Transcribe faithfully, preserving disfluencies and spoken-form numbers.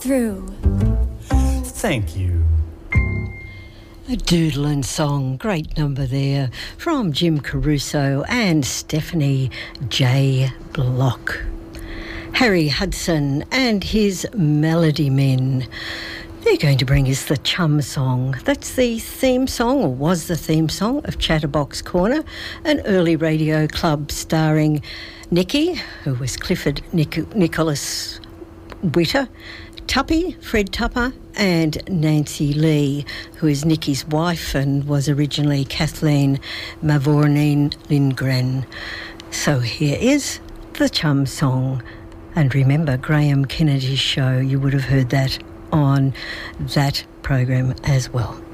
through. Thank you. A doodlin' song, great number there from Jim Caruso and Stephanie J. Block. Harry Hudson and his Melody Men. They're going to bring us the Chum Song. That's the theme song, or was the theme song, of Chatterbox Corner, an early radio club starring Nicky, who was Clifford Nic- Nicholas Witter, Tuppy, Fred Tupper, and Nancy Lee, who is Nicky's wife and was originally Kathleen Mavourneen Lindgren. So here is the Chum Song. And remember, Graham Kennedy's show, you would have heard that on that program as well.